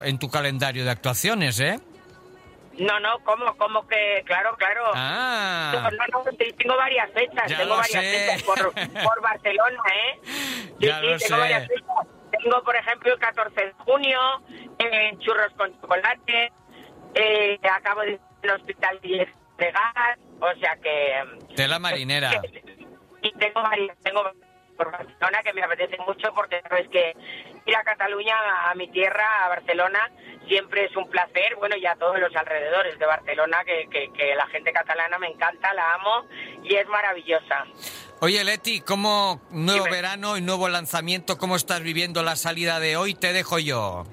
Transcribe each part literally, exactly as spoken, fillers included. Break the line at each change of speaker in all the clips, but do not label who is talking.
en tu calendario de actuaciones, ¿eh?
No, no, ¿cómo? ¿Cómo que? Claro, claro.
Ah.
No, no, no, tengo varias fechas,
Ya
tengo
lo
varias
sé.
fechas por, por Barcelona, ¿eh? Sí,
Ya
sí,
lo
tengo
sé.
varias fechas. Tengo, por ejemplo, el catorce de junio, en Churros con Chocolate, eh, acabo de ir al Hospital de Gas, o sea que...
Tela marinera.
Y tengo varias, tengo por Barcelona que me apetece mucho porque sabes que ir a Cataluña, a mi tierra, a Barcelona, siempre es un placer, bueno, y a todos los alrededores de Barcelona, que, que, que la gente catalana me encanta, la amo y es maravillosa.
Oye, Leti, ¿cómo nuevo
Dime.
verano y nuevo lanzamiento? ¿Cómo estás viviendo la salida de hoy? Te dejo yo.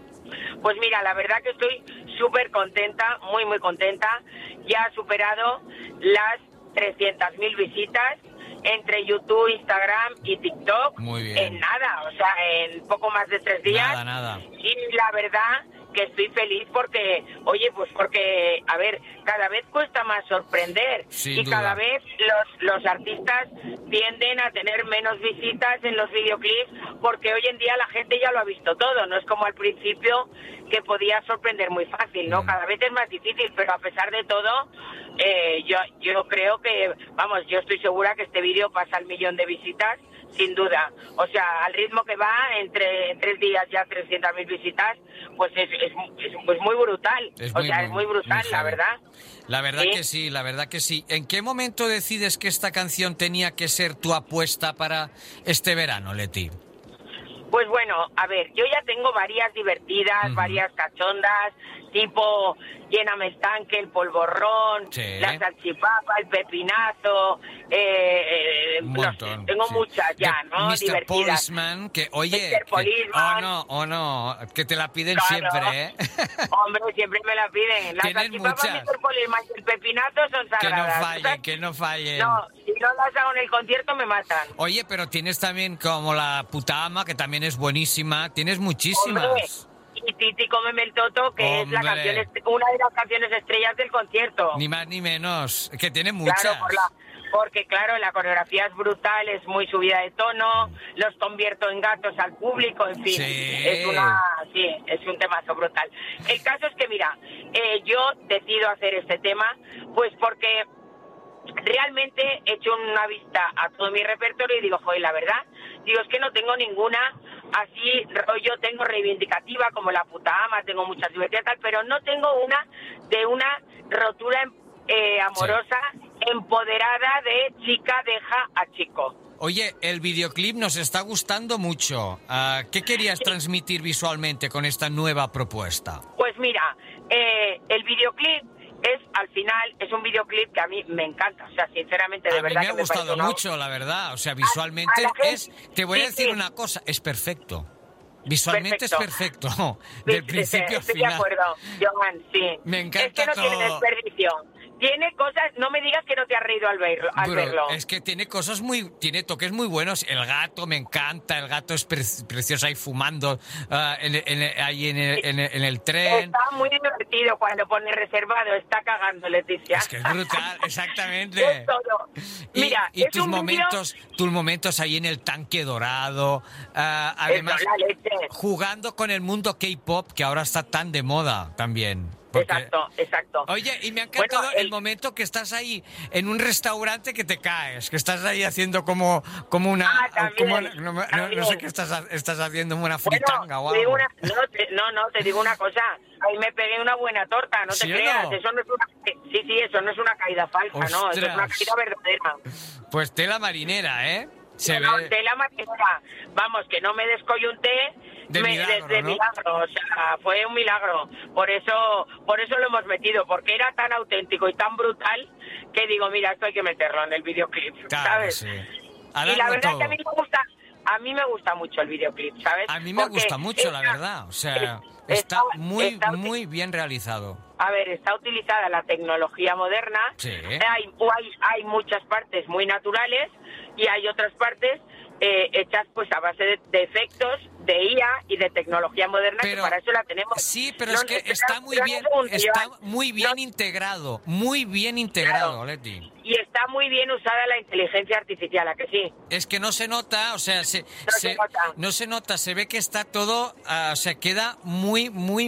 Pues mira, la verdad que estoy súper contenta, muy, muy contenta. Ya ha superado las trescientas mil visitas entre YouTube, Instagram y TikTok.
Muy bien.
En nada, o sea, en poco más de tres días.
Nada, nada.
Y la verdad que estoy feliz porque, oye, pues porque, a ver, cada vez cuesta más sorprender.
Sin
y
duda.
cada vez los, los artistas tienden a tener menos visitas en los videoclips porque hoy en día la gente ya lo ha visto todo. No es como al principio que podía sorprender muy fácil, ¿no?
Mm.
Cada vez es más difícil, pero a pesar de todo, eh, yo, yo creo que, vamos, yo estoy segura que este vídeo pasa al millón de visitas, sin duda. O sea, al ritmo que va, entre en tres días ya trescientas mil visitas, pues es, es, es, pues muy brutal.
Es
o
muy,
sea,
muy-
es muy brutal,
muy
la
heavy.
verdad.
La verdad
Sí.
que sí, la verdad que sí. ¿En qué momento decides que esta canción tenía que ser tu apuesta para este verano, Leti?
Pues bueno, a ver, yo ya tengo varias divertidas,
Ujú.
varias cachondas, tipo Lléname el tanque, el polvorrón,
Sí.
la salchipapa, el pepinazo, eh, eh,
Un
no sé,
montón.
tengo
sí.
muchas ya,
De
¿no?
mister
Divertidas.
Policeman, que oye,
mister
que-
Policeman.
oh no, oh no, que te la piden
Claro.
siempre, ¿eh?
Hombre, siempre me la piden. La
Tienes
salchipapa,
muchas.
mister Policeman y el pepinazo son
Que no
sagradas.
fallen, que no fallen.
No, si no las hago en el concierto me matan.
Oye, pero tienes también como la puta ama, que también es buenísima. Tienes muchísimas.
Hombre, y Titi Cómeme el Toto, que es la
Hombre.
canción est- una de las canciones estrellas del concierto.
Ni más ni menos. Que tiene muchas.
Claro, por la, porque claro, la coreografía es brutal, es muy subida de tono, los convierto en gatos al público, en fin,
Sí.
es una, sí, es un temazo brutal. El caso es que mira, eh, yo decido hacer este tema, pues porque realmente he hecho una vista a todo mi repertorio y digo, joder, la verdad, digo, es que no tengo ninguna así rollo, tengo reivindicativa como la puta ama, tengo muchas divertidas tal, pero no tengo una de una rotura eh, amorosa, empoderada de chica deja a chico.
Oye, el videoclip nos está gustando mucho. Ah, ¿Qué querías transmitir visualmente con esta nueva propuesta?
Pues mira, eh, el videoclip es, al final, es un videoclip que a mí me encanta, o sea, sinceramente, de
A mí
verdad
me ha
que
gustado
parece una-
mucho, la verdad. O sea, visualmente
a la gente-
es... Te voy a
sí,
decir
sí.
una cosa, es perfecto. Visualmente es perfecto. Del
Sí,
principio al
estoy
final.
de acuerdo, Johan, sí.
Me encanta
Es que no tiene
todo.
desperdicio. Tiene cosas, no me digas que no te has reído al verlo. Al
Bro,
verlo.
es que tiene cosas muy... Tiene toques muy buenos. El gato me encanta. El gato es pre- precioso ahí fumando ah, en, en- ahí en el, en el- en el tren.
Está muy divertido cuando pone reservado, está cagando, Leticia.
Es que es brutal, exactamente.
Es todo.
Y,
Mira,
y
es
tus
un vídeo-
momentos, tus momentos ahí en el tanque dorado, ah, además
Eso, la leche.
jugando con el mundo K-pop que ahora está tan de moda también. Porque-
Exacto, exacto.
Oye, y me ha encantado
Bueno,
el...
el-
momento que estás ahí en un restaurante que te caes, que estás ahí haciendo como, como una...
Ah, también,
como- no, no-
también.
no sé qué estás, ha- estás haciendo, una
Bueno,
fritanga o
te digo
algo.
una- no, te- no, no, te digo una cosa. Ahí me pegué una buena torta, no te
¿Sí o
creas.
no?
Eso no es una... Sí, sí, eso no es una caída falsa, no. Eso es una
Ostras.
caída verdadera.
Pues tela marinera, ¿eh? Se
No,
ve...
de la manera, vamos, que no me descoyunté
De
me-
milagro,
de
¿no?
milagro, o sea, fue un milagro. Por eso, por eso lo hemos metido, porque era tan auténtico y tan brutal que digo, mira, esto hay que meterlo en el videoclip,
Claro,
¿sabes?
sí. A
Y la
darlo
verdad
todo.
que a mí me gusta, a mí me gusta mucho el videoclip, ¿sabes?
A mí me
Porque
gusta mucho, la
está-
verdad. O sea,
es-
está muy,
está-
muy bien realizado.
A ver, está utilizada la tecnología moderna.
Sí.
Hay, o hay, hay muchas partes muy naturales y hay otras partes eh, hechas pues a base de, de efectos, de I A y de tecnología moderna,
Pero-
que para eso la tenemos.
Sí, pero
No,
es que
espera,
está muy
espera
bien,
un segundo,
está
Joan.
muy bien
No,
integrado, muy bien integrado,
Claro.
Leti.
y está está muy bien usada la inteligencia artificial, ¿a que sí?
Es que no se nota, o sea, se,
No se nota.
no se nota, se ve que está todo, uh, o sea, queda muy, muy